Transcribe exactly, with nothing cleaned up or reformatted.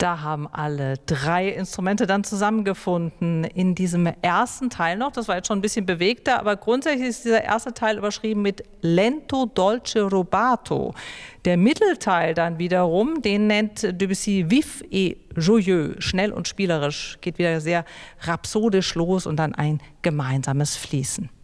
Da haben alle drei Instrumente dann zusammengefunden in diesem ersten Teil noch. Das war jetzt schon ein bisschen bewegter, aber grundsätzlich ist dieser erste Teil überschrieben mit Lento dolce rubato. Der Mittelteil dann wiederum, den nennt Debussy Vif et joyeux, schnell und spielerisch, geht wieder sehr rhapsodisch los und dann ein gemeinsames Fließen.